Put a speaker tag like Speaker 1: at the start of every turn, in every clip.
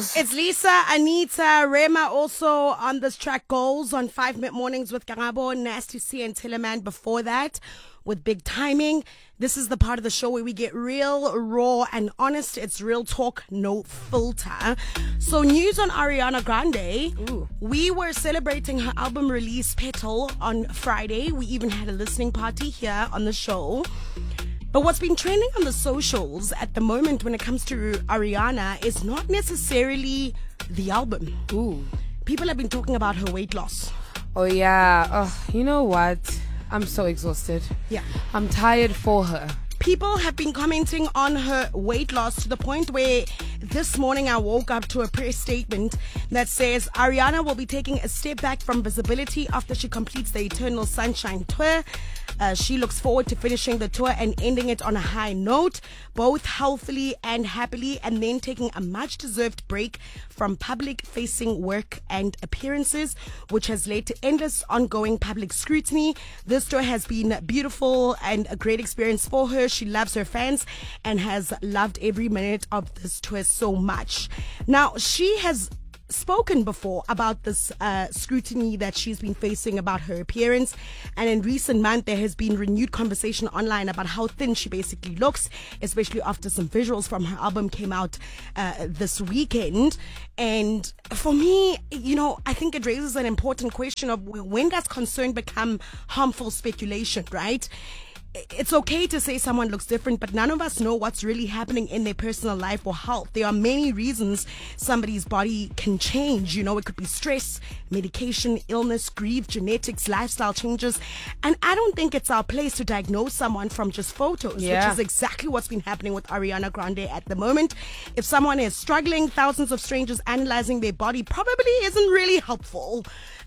Speaker 1: Goals.
Speaker 2: It's Lisa, Anita, Rema also on this track Goals on 5 Minute Mornings with Karabo, Nasty C and Tillerman before that with Big Timing. This is the part of the show where we get real, raw and honest. It's real talk, no filter. So news on Ariana Grande.
Speaker 1: Ooh.
Speaker 2: We were celebrating her album release Petal on Friday. We even had a listening party here on the show. But what's been trending on the socials at the moment when it comes to Ariana is not necessarily the album.
Speaker 1: Ooh.
Speaker 2: People have been talking about her weight loss.
Speaker 1: Oh, yeah. Oh, you know what? I'm so exhausted.
Speaker 2: Yeah.
Speaker 1: I'm tired for her.
Speaker 2: People have been commenting on her weight loss to the point where this morning I woke up to a press statement that says Ariana will be taking a step back from visibility after she completes the Eternal Sunshine tour. She looks forward to finishing the tour and ending it on a high note, both healthily and happily, and then taking a much-deserved break from public-facing work and appearances, which has led to endless ongoing public scrutiny. This tour has been beautiful and a great experience for her. She loves her fans and has loved every minute of this tour so much. Now, she has spoken before about this scrutiny that she's been facing about her appearance, and in recent months there has been renewed conversation online about how thin she basically looks, especially after some visuals from her album came out this weekend. And for me, you know, I think it raises an important question of when does concern become harmful speculation, right? It's okay to say someone looks different, but none of us know what's really happening in their personal life or health. There are many reasons somebody's body can change. You know, it could be stress, medication, illness, grief, genetics, lifestyle changes. And I don't think it's our place to diagnose someone from just photos, which is exactly what's been happening with Ariana Grande at the moment. If someone is struggling, thousands of strangers analyzing their body probably isn't really helpful.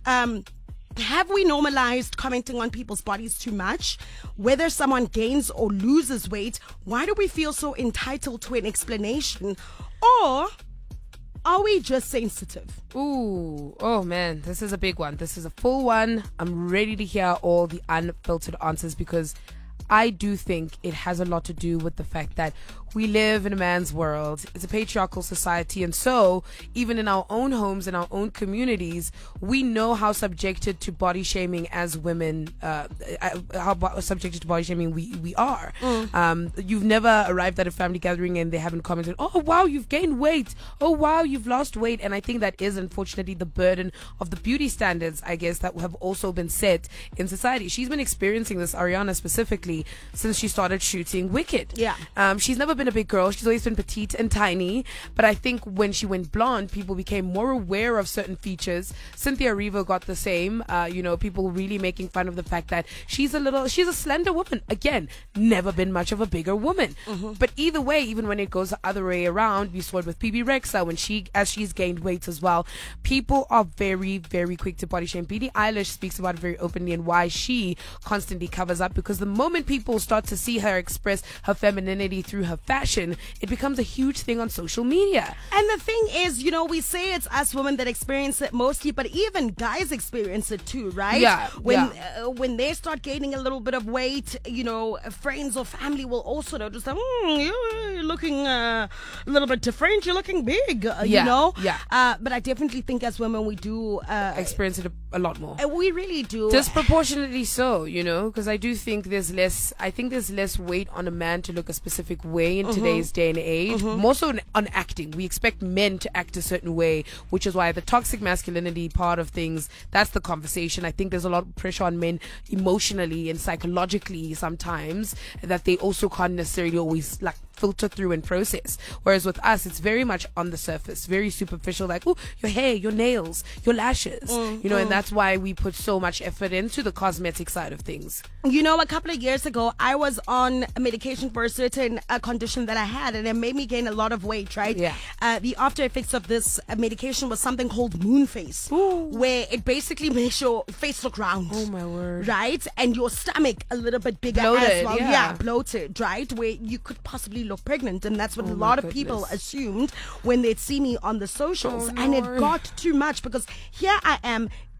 Speaker 2: Have we normalized commenting on people's bodies too much? Whether someone gains or loses weight, why do we feel so entitled to an explanation? Or are we just sensitive?
Speaker 1: Ooh. Oh, man. This is a big one. This is a full one. I'm ready to hear all the unfiltered answers because I do think it has a lot to do with the fact that we live in a man's world. It's a patriarchal society. And so even in our own homes, in our own communities, we know how subjected to body shaming as women, subjected to body shaming we are. You've never arrived at a family gathering and they haven't commented, oh, wow, you've gained weight. Oh, wow, you've lost weight. And I think that is unfortunately the burden of the beauty standards, I guess, that have also been set in society. She's been experiencing this, Ariana specifically, since she started shooting Wicked.
Speaker 2: Yeah.
Speaker 1: She's never been a big girl. She's always been petite and tiny. But I think when she went blonde, people became more aware of certain features. Cynthia Erivo got the same. People really making fun of the fact that she's a slender woman. Again, never been much of a bigger woman. But either way, even when it goes the other way around, we saw it with PB Rexa as she's gained weight as well. People are very, very quick to body shame. Billie Eilish speaks about it very openly and why she constantly covers up, because the moment people start to see her express her femininity through her fashion, it becomes a huge thing on social media.
Speaker 2: And the thing is, you know, we say it's us women that experience it mostly, but even guys experience it too, right?
Speaker 1: Yeah.
Speaker 2: When they start gaining a little bit of weight, you know, friends or family will also notice that you're looking a little bit different. You're looking big, you know?
Speaker 1: Yeah.
Speaker 2: But I definitely think as women we do
Speaker 1: experience it a lot more.
Speaker 2: We really do.
Speaker 1: Disproportionately so, you know, because I do think there's less weight on a man to look a specific way in today's day and age. More so on acting. We expect men to act a certain way, which is why the toxic masculinity part of things, that's the conversation. I think there's a lot of pressure on men emotionally and psychologically sometimes that they also can't necessarily always filter through and process. Whereas with us, it's very much on the surface, very superficial, like, oh, your hair, your nails, your lashes, and that's why we put so much effort into the cosmetic side of things.
Speaker 2: You know, a couple of years ago, I was on a medication for a certain condition that I had, and it made me gain a lot of weight, right?
Speaker 1: Yeah.
Speaker 2: The after effects of this medication was something called moon face, where it basically makes your face look round.
Speaker 1: Oh, my word.
Speaker 2: Right? And your stomach a little bit bigger
Speaker 1: bloated,
Speaker 2: as well.
Speaker 1: Yeah,
Speaker 2: bloated, right? Where you could possibly look pregnant, and that's what a lot of people assumed when they'd see me on the socials. And it got too much because here I am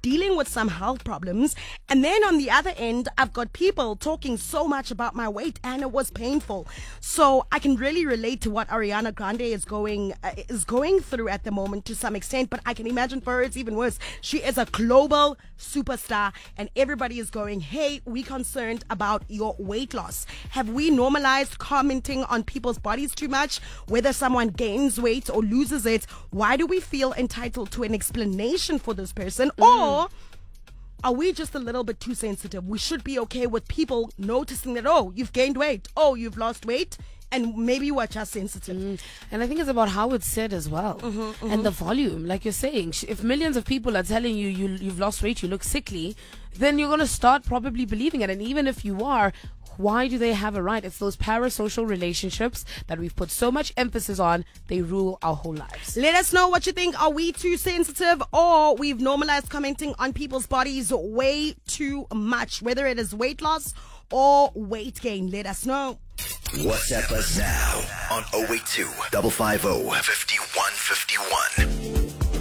Speaker 2: dealing with some health problems. And then on the other end, I've got people talking so much about my weight, and it was painful. So I can really relate to what Ariana Grande is going through at the moment to some extent, but I can imagine for her it's even worse. She is a global superstar, and everybody is going, hey, we concerned about your weight loss. Have we normalized commenting on people's bodies too much? Whether someone gains weight or loses it, why do we feel entitled to an explanation for this person? Or are we just a little bit too sensitive? We should be okay with people noticing that, oh, you've gained weight, oh, you've lost weight, and maybe we're just sensitive.
Speaker 1: And I think it's about how it's said as well. And the volume, like you're saying. If millions of people are telling you you've lost weight, you look sickly, then you're going to start probably believing it. And even if you are, why do they have a right? It's those parasocial relationships that we've put so much emphasis on. They rule our whole lives.
Speaker 2: Let us know what you think. Are we too sensitive, or we've normalized commenting on people's bodies way too much, whether it is weight loss or weight gain? Let us know.
Speaker 3: WhatsApp us now on 082 550 5151.